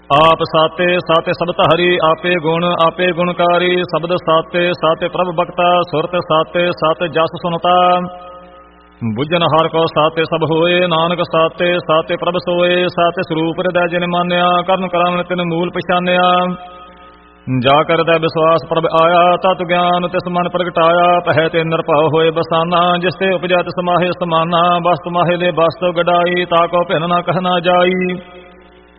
ਆਪ ਸਾਤੇ ਸਾਤੇ ਸਬਦ ਹਰੀ ਆਪੇ ਗੁਣਕਾਰੀ ਸ਼ਬਦ ਸਾਤੇ ਸਾਤੇ ਪ੍ਰਭ ਬਖਤਾ ਸੁਰਤ ਸਾਤੇ ਸਾਤੇ ਜਸ ਸੁਨਤਾ ਬੁੱਝਨ ਹਰ ਕੋ ਸਾਤੇ ਸਭ ਹੋਏ ਨਾਨਕ ਸਾਤੇ ਸਾਤੇ ਪ੍ਰਭ ਸੋਏ ਸਾਤੇ ਸਰੂਪ ਹਿਰਦੈ ਜਿਨ ਮਾਨਿਆ ਕਰਨ ਕਰਾਵਨ ਤਿਨ ਮੂਲ ਪਛਾਨਿਆ ਜਾ ਕਰਦਾ ਵਿਸ਼ਵਾਸ ਪ੍ਰਭ ਆਇਆ ਤਤ ਗਿਆਨ ਤਿਸ ਮਨ ਪ੍ਰਗਟਾਇਆ ਪਹਿ ਤੇ ਨਿਰਭਉ ਹੋਏ ਬਸਾਨਾ ਜਿਸ ਤੇ ਉਪਜਾ ਤਿਸ ਮਾਹੇ ਸਮਾਨਾ ਵਸਤ ਮਾਹੇ ਦੇ ਵਸਤ ਗਡਾਈ ਤਾ ਕੋ ਭਿੰਨ ਨਾ ਕਹਿ ਨਾ ਜਾਈ